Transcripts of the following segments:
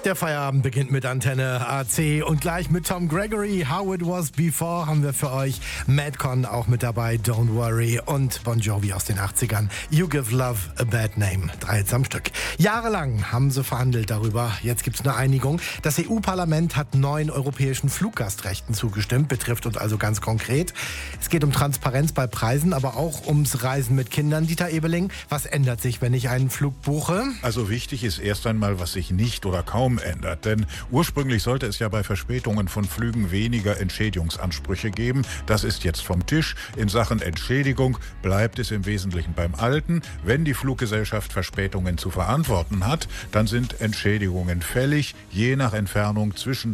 Der Feierabend beginnt mit Antenne AC und gleich mit Tom Gregory. How It Was Before haben wir für euch. Madcon auch mit dabei, Don't Worry. Und Bon Jovi aus den 80ern. You Give Love a Bad Name. 3 Hits am Stück. Jahrelang haben sie verhandelt darüber. Jetzt gibt es eine Einigung. Das EU-Parlament hat 9 europäischen Fluggastrechten zugestimmt. Betrifft uns also ganz konkret. Es geht um Transparenz bei Preisen, aber auch ums Reisen mit Kindern. Dieter Ebeling, was ändert sich, wenn ich einen Flug buche? Also wichtig ist erst einmal, was sich nicht oder kaum ändert. Denn ursprünglich sollte es ja bei Verspätungen von Flügen weniger Entschädigungsansprüche geben. Das ist jetzt vom Tisch. In Sachen Entschädigung bleibt es im Wesentlichen beim Alten. Wenn die Fluggesellschaft Verspätungen zu verantworten hat, dann sind Entschädigungen fällig, je nach Entfernung zwischen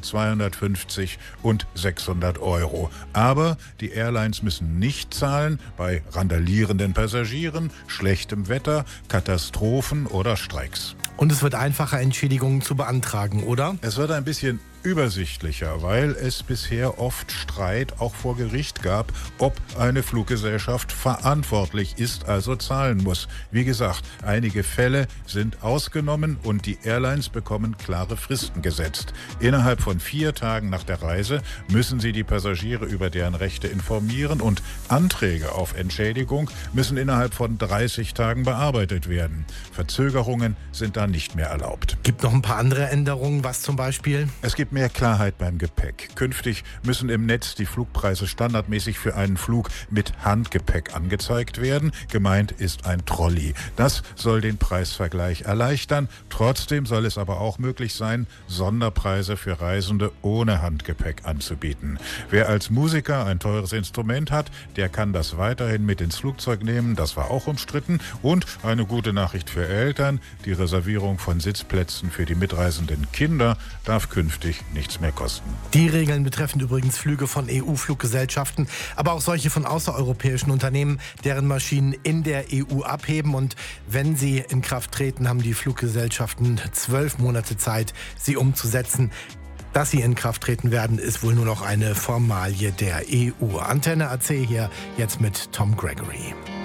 250 und 600 Euro. Aber die Airlines müssen nicht zahlen bei randalierenden Passagieren, schlechtem Wetter, Katastrophen oder Streiks. Und es wird einfacher, Entschädigungen zu beantragen, oder? Es wird ein bisschen übersichtlicher, weil es bisher oft Streit auch vor Gericht gab, ob eine Fluggesellschaft verantwortlich ist, also zahlen muss. Wie gesagt, einige Fälle sind ausgenommen und die Airlines bekommen klare Fristen gesetzt. Innerhalb von 4 Tagen nach der Reise müssen sie die Passagiere über deren Rechte informieren und Anträge auf Entschädigung müssen innerhalb von 30 Tagen bearbeitet werden. Verzögerungen sind dann nicht mehr erlaubt. Gibt noch ein paar andere Änderungen, was zum Beispiel? Es gibt mehr Klarheit beim Gepäck. Künftig müssen im Netz die Flugpreise standardmäßig für einen Flug mit Handgepäck angezeigt werden. Gemeint ist ein Trolley. Das soll den Preisvergleich erleichtern. Trotzdem soll es aber auch möglich sein, Sonderpreise für Reisende ohne Handgepäck anzubieten. Wer als Musiker ein teures Instrument hat, der kann das weiterhin mit ins Flugzeug nehmen. Das war auch umstritten. Und eine gute Nachricht für Eltern: Die Reservierung von Sitzplätzen für die mitreisenden Kinder darf künftig nichts mehr kosten. Die Regeln betreffen übrigens Flüge von EU-Fluggesellschaften, aber auch solche von außereuropäischen Unternehmen, deren Maschinen in der EU abheben. Und wenn sie in Kraft treten, haben die Fluggesellschaften 12 Monate Zeit, sie umzusetzen. Dass sie in Kraft treten werden, ist wohl nur noch eine Formalie der EU. Antenne AC hier jetzt mit Tom Gregory.